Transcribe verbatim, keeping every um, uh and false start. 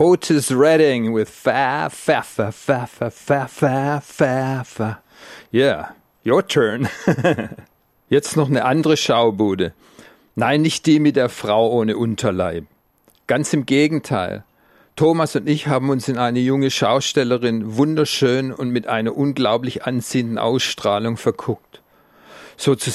Otis Redding with fa, fa, fa, fa, fa, fa, fa, fa, fa. Yeah, your turn. Jetzt noch eine andere Schaubude. Nein, nicht die mit der Frau ohne Unterleib. Ganz im Gegenteil. Thomas und ich haben uns in eine junge Schaustellerin, wunderschön und mit einer unglaublich anziehenden Ausstrahlung verguckt. So zu